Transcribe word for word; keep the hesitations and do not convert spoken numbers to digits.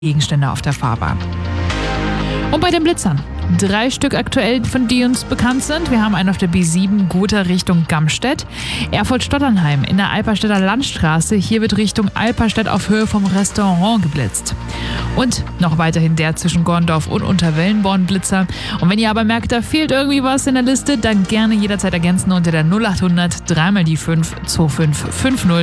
Gegenstände auf der Fahrbahn. Und bei den Blitzern. Drei Stück aktuell, von die uns bekannt sind. Wir haben einen auf der B sieben, Gotha Richtung Gamstedt. Erfurt-Stotternheim in der Alperstädter Landstraße. Hier wird Richtung Alperstedt auf Höhe vom Restaurant geblitzt. Und noch weiterhin der zwischen Gorndorf und Unterwellenborn-Blitzer. Und wenn ihr aber merkt, da fehlt irgendwie was in der Liste, dann gerne jederzeit ergänzen unter der null acht hundert drei mal die fünf zwei fünf fünf null.